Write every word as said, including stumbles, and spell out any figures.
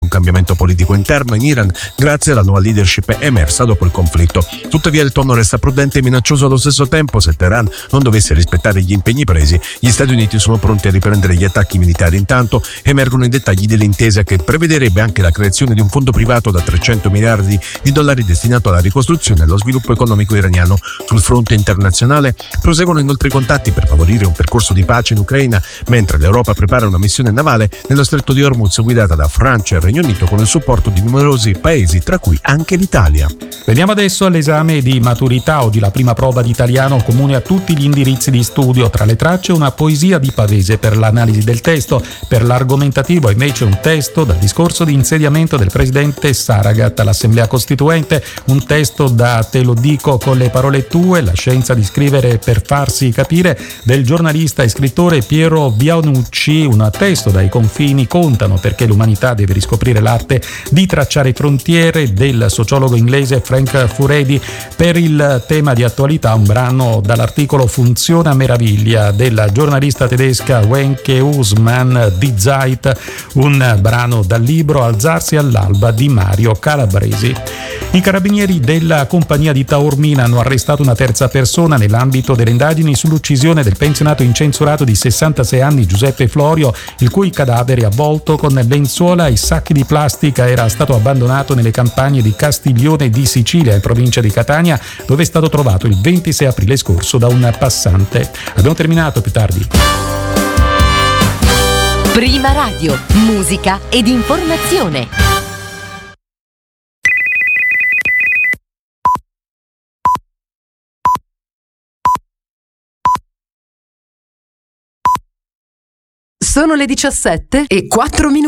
cambiamento politico interno in Iran grazie alla nuova leadership emersa dopo il conflitto. Tuttavia il tono resta prudente e minaccioso allo stesso tempo. Se Teheran non dovesse rispettare gli impegni presi, gli Stati Uniti sono pronti a riprendere gli attacchi militari. Intanto emergono i dettagli dell'intesa, che prevederebbe anche la creazione di un fondo privato da trecento miliardi di dollari destinato alla ricostruzione e allo sviluppo economico iraniano. Sul fronte internazionale proseguono inoltre i contatti per favorire un percorso di pace in Ucraina, mentre l'Europa prepara una missione navale nello stretto di Hormuz guidata da Francia e Regno Unito con il supporto di numerosi paesi, tra cui anche l'Italia. Veniamo adesso all'esame di maturità. Oggi la prima prova di italiano comune a tutti gli indirizzi di studio. Tra le tracce una poesia di Pavese per l'analisi del testo, per l'argomentativo invece un testo dal discorso di insediamento del presidente Saragat all'Assemblea Costituente, un testo da Te lo dico con le parole tue, la scienza di scrivere per farsi capire del giornalista e scrittore Piero Bianucci, un testo dai confini contano perché l'umanità deve riscoprire l'arte di tracciare frontiere del sociologo inglese Frank Furedi. Per il tema di attualità un brano dall'articolo Funziona meraviglia della giornalista tedesca Wenke Usman di Zeit, un brano dal libro Alzarsi all'alba di Mario Calabresi. I carabinieri della compagnia di Taormina hanno arrestato una terza persona nell'ambito delle indagini sull'uccisione del pensionato incensurato di sessantasei anni Giuseppe Florio, il cui cadavere avvolto con lenzuola e sacchi di plastica era stato abbandonato nelle campagne di Castiglione di Sicilia, in provincia di Catania, dove è stato trovato il ventisei aprile scorso da un passante. Abbiamo terminato, più tardi. Prima Radio, musica ed informazione. Sono le diciassette e quattro minuti.